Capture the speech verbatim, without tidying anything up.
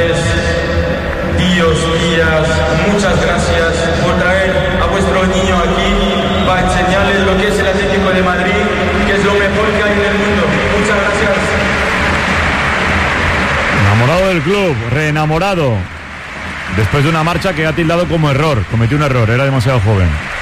padres, tíos, tías, muchas gracias por traer a vuestro niño aquí para enseñarles lo que es el Atlético de Madrid, que es lo mejor que hay en el mundo. Muchas gracias. Enamorado del club, reenamorado. Después de una marcha que ha tildado como error, cometió un error, era demasiado joven.